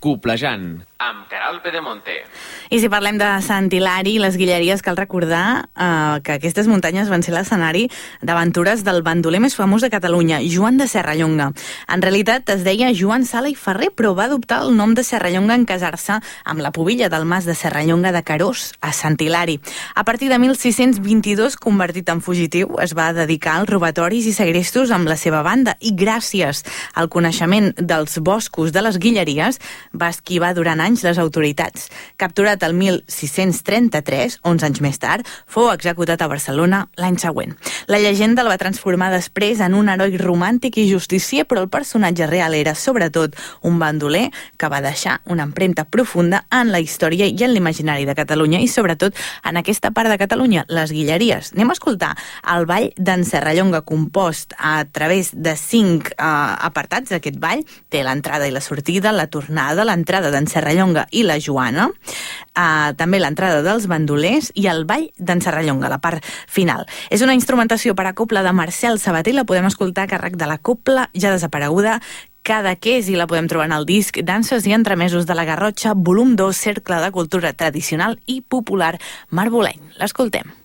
Coplejant, amb Queralt Pedemonte. I si parlem de Sant Hilari i les Guilleries, cal recordar que aquestes muntanyes van ser l'escenari d'aventures del bandoler més famós de Catalunya, Joan de Serrallonga. En realitat es deia Joan Sala i Ferrer, però va adoptar el nom de Serrallonga en casar-se amb la pubilla del mas de Serrallonga de Carós, a Sant Hilari. A partir de 1622, convertit en fugitiu, es va dedicar als robatoris i segrestos amb la seva banda i gràcies al coneixement dels boscos de les Guilleries va esquivar durant anys les autoritats. Capturat el 1633, 11 anys més tard, fou executat a Barcelona l'any següent. La llegenda el va transformar després en un heroi romàntic i justicier, però el personatge real era, sobretot, un bandoler que va deixar una empremta profunda en la història i en l'imaginari de Catalunya i, sobretot, en aquesta part de Catalunya, les Guilleries. Anem a escoltar el ball d'en Serrallonga, compost a través de 5 apartats d'aquest ball. Té l'entrada i la sortida, la tornada, l'entrada d'en Serrallonga i la Joana, també l'entrada dels bandolers i el ball d'en Serrallonga, la part final. És una instrumentació per a cobla de Marcel Sabater, la podem escoltar a càrrec de la cobla ja desapareguda Cadaqués, i la podem trobar en el disc Danses i entremesos de la Garrotxa, volum 2, Cercle de Cultura Tradicional i Popular Marboleny. L'escoltem.